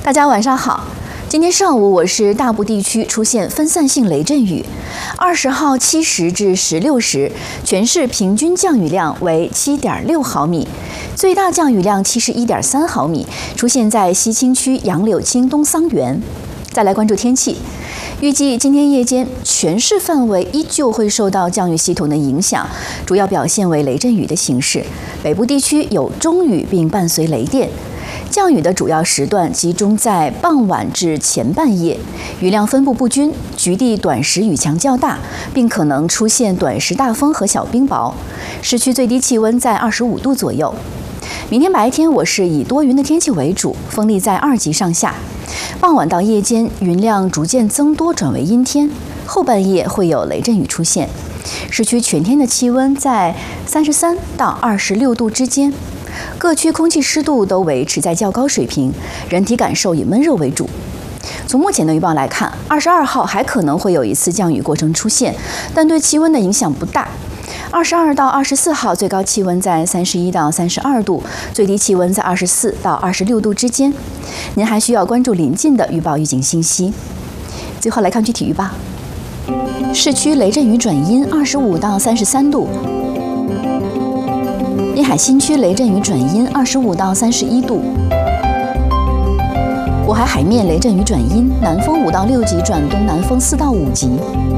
大家晚上好。今天上午，我市大部地区出现分散性雷阵雨。20号7时至16时，全市平均降雨量为7.6毫米，最大降雨量71.3毫米，出现在西青区杨柳青东桑园。再来关注天气。预计今天夜间全市范围依旧会受到降雨系统的影响，主要表现为雷阵雨的形式。北部地区有中雨并伴随雷电。降雨的主要时段集中在傍晚至前半夜，雨量分布不均，局地短时雨强较大，并可能出现短时大风和小冰雹。市区最低气温在25度左右。明天白天我市以多云的天气为主，风力在2级上下。傍晚到夜间，云量逐渐增多，转为阴天。后半夜会有雷阵雨出现。市区全天的气温在33到26度之间。各区空气湿度都维持在较高水平，人体感受以闷热为主。从目前的预报来看，22号还可能会有一次降雨过程出现，但对气温的影响不大。22到24号最高气温在31到32度，最低气温在24到26度之间。您还需要关注临近的预报预警信息。最后来看具体预报：市区雷阵雨转阴25到33度。滨海新区雷阵雨转阴25到31度，渤海海面雷阵雨转阴，南风5到6级转东南风4到5级。